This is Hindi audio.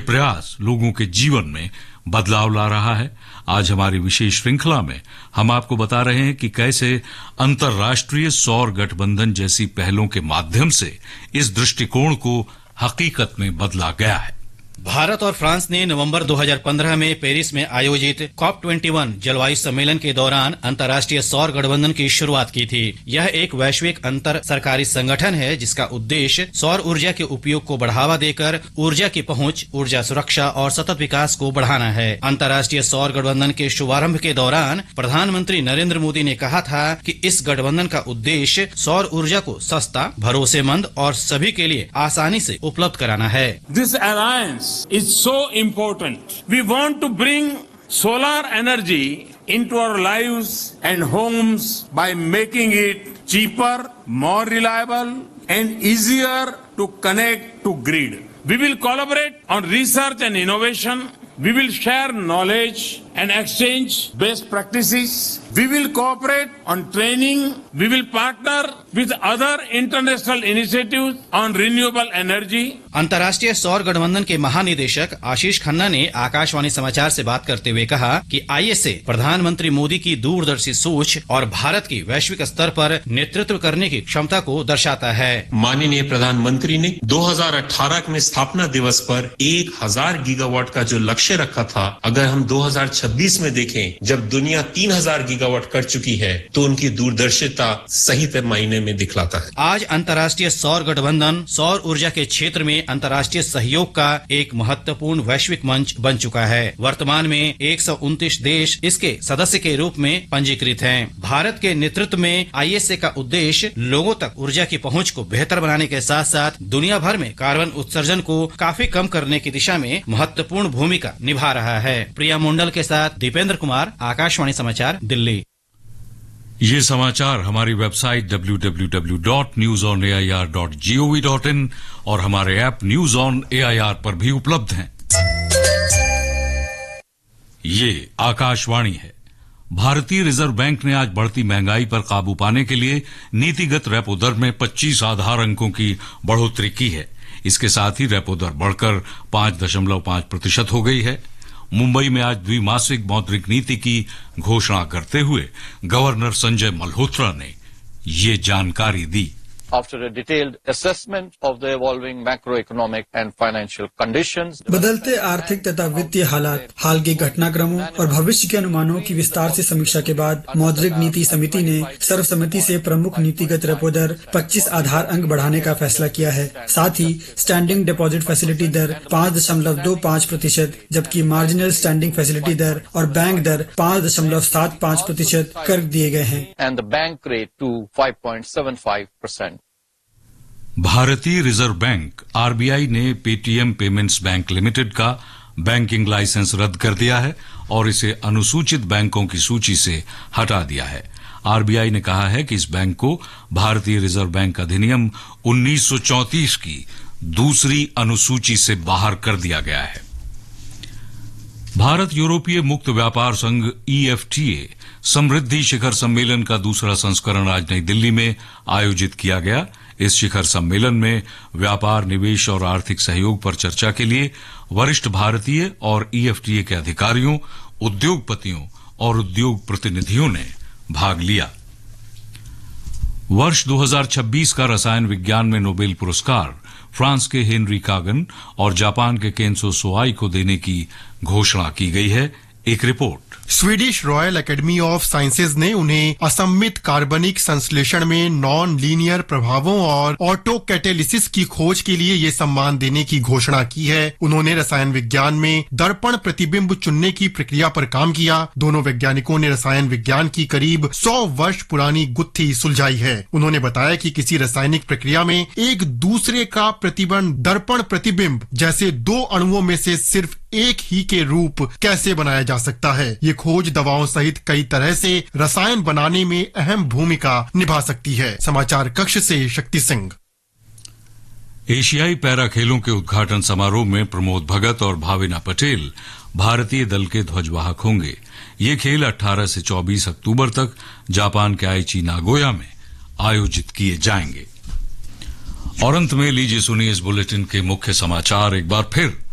प्रयास लोगों के जीवन में बदलाव ला रहा है। आज हमारी विशेष श्रृंखला में हम आपको बता रहे हैं कि कैसे अंतर्राष्ट्रीय सौर गठबंधन जैसी पहलों के माध्यम से इस दृष्टिकोण को हकीकत में बदला गया है। भारत और फ्रांस ने नवंबर 2015 में पेरिस में आयोजित COP21 जलवायु सम्मेलन के दौरान अंतर्राष्ट्रीय सौर गठबंधन की शुरुआत की थी। यह एक वैश्विक अंतर सरकारी संगठन है जिसका उद्देश्य सौर ऊर्जा के उपयोग को बढ़ावा देकर ऊर्जा की पहुंच, ऊर्जा सुरक्षा और सतत विकास को बढ़ाना है। अंतर्राष्ट्रीय सौर गठबंधन के शुभारंभ के दौरान प्रधानमंत्री नरेंद्र मोदी ने कहा था कि इस गठबंधन का उद्देश्य सौर ऊर्जा को सस्ता, भरोसेमंद और सभी के लिए आसानी से उपलब्ध कराना है। This alliance is so important. We want to bring solar energy into our lives and homes by making it cheaper, more reliable and easier to connect to grid. We will collaborate on research and innovation. We will share knowledge and exchange best practices. We will cooperate on training. We will partner with other international initiatives on renewable energy. अंतर्राष्ट्रीय सौर गठबंधन के महानिदेशक आशीष खन्ना ने आकाशवाणी समाचार से बात करते हुए कहा कि ISA प्रधानमंत्री मोदी की दूरदर्शी सोच और भारत की वैश्विक स्तर पर नेतृत्व करने की क्षमता को दर्शाता है। माननीय प्रधानमंत्री ने 2018 में स्थापना दिवस पर 1000 गीगावाट का जो लक्ष्य रखा था, अगर हम 2026 में देखें, जब दुनिया 3000 गीगावाट कर चुकी है, तो उनकी दूरदर्शिता सही मायने में दिखलाता है। आज अंतर्राष्ट्रीय सौर गठबंधन सौर ऊर्जा के क्षेत्र में अंतर्राष्ट्रीय सहयोग का एक महत्वपूर्ण वैश्विक मंच बन चुका है। वर्तमान में 129 देश इसके सदस्य के रूप में पंजीकृत हैं। भारत के नेतृत्व में ISA का उद्देश्य लोगों तक ऊर्जा की पहुंच को बेहतर बनाने के साथ साथ दुनिया भर में कार्बन उत्सर्जन को काफी कम करने की दिशा में महत्वपूर्ण भूमिका निभा रहा है। प्रिया मुंडल के साथ दीपेंद्र कुमार, आकाशवाणी समाचार, दिल्ली। ये समाचार हमारी वेबसाइट www.newsonair.gov.in और हमारे ऐप न्यूज ऑन AIR पर भी उपलब्ध हैं। ये आकाशवाणी है। भारतीय रिजर्व बैंक ने आज बढ़ती महंगाई पर काबू पाने के लिए नीतिगत रेपो दर में 25 आधार अंकों की बढ़ोतरी की है। इसके साथ ही रेपो दर बढ़कर 5.5% हो गई है। मुंबई में आज द्विमासिक मौद्रिक नीति की घोषणा करते हुए गवर्नर संजय मल्होत्रा ने ये जानकारी दी। After a detailed assessment of the evolving macroeconomic and financial conditions, बदलते आर्थिक तथा वित्तीय हालात, हाल के घटनाक्रमों और भविष्य के अनुमानों की विस्तार से समीक्षा के बाद मौद्रिक नीति समिति ने सर्वसम्मति से प्रमुख नीतिगत रेपो दर 25 आधार अंक बढ़ाने का फैसला किया है। साथ ही स्टैंडिंग डिपॉजिट फैसिलिटी दर 5.25%, जबकि मार्जिनल स्टैंडिंग फैसिलिटी दर और बैंक दर 5.75% कर दिए गए हैं। and the bank rate to 5.75%. भारतीय रिजर्व बैंक RBI ने पेटीएम पेमेंट्स बैंक लिमिटेड का बैंकिंग लाइसेंस रद्द कर दिया है और इसे अनुसूचित बैंकों की सूची से हटा दिया है। RBI ने कहा है कि इस बैंक को भारतीय रिजर्व बैंक अधिनियम 1934 की दूसरी अनुसूची से बाहर कर दिया गया है। भारत यूरोपीय मुक्त व्यापार संघ EFTA समृद्धि शिखर सम्मेलन का दूसरा संस्करण आज नई दिल्ली में आयोजित किया गया। इस शिखर सम्मेलन में व्यापार, निवेश और आर्थिक सहयोग पर चर्चा के लिए वरिष्ठ भारतीय और EFTA के अधिकारियों, उद्योगपतियों और उद्योग प्रतिनिधियों ने भाग लिया। वर्ष 2026 का रसायन विज्ञान में नोबेल पुरस्कार फ्रांस के हेनरी कागन और जापान के केंसो सोआई को देने की घोषणा की गई है। एक report. Swedish royal academy of sciences ने उन्हें असम्मित कार्बनिक संश्लेषण में नॉन लीनियर प्रभावों और ऑटो कैटेलिसिस की खोज के लिए ये सम्मान देने की घोषणा की है। उन्होंने रसायन विज्ञान में दर्पण प्रतिबिंब चुनने की प्रक्रिया पर काम किया। दोनों वैज्ञानिकों ने रसायन विज्ञान की करीब 100 वर्ष पुरानी गुत्थी सुलझाई है। उन्होंने बताया कि किसी रासायनिक प्रक्रिया में एक दूसरे का प्रतिबंध दर्पण प्रतिबिंब जैसे दो अणुओं में से सिर्फ एक ही के रूप कैसे बनाया जा सकता है। ये खोज दवाओं सहित कई तरह से रसायन बनाने में अहम भूमिका निभा सकती है। समाचार कक्ष से शक्ति सिंह। एशियाई पैरा खेलों के उद्घाटन समारोह में प्रमोद भगत और भाविना पटेल भारतीय दल के ध्वजवाहक होंगे। ये खेल 18 से 24 अक्टूबर तक जापान के आईची नागोया में आयोजित किए जाएंगे। और अंत में लीजिए सुनिए इस बुलेटिन के मुख्य समाचार एक बार फिर।